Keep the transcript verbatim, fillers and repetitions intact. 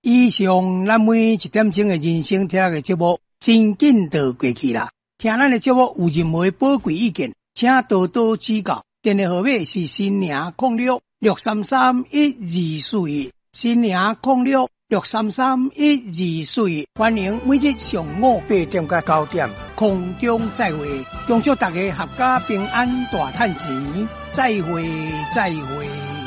以上咱每一点钟的人生听的节目，真紧就过去啦。听咱的节目有任何宝贵意见，请多多指教。电话号码是新零零六六三三一二四一，新零零六六三三一二四一。欢迎每日上午八点到九点空中再会，恭祝大家阖家平安大赚钱，再会再会。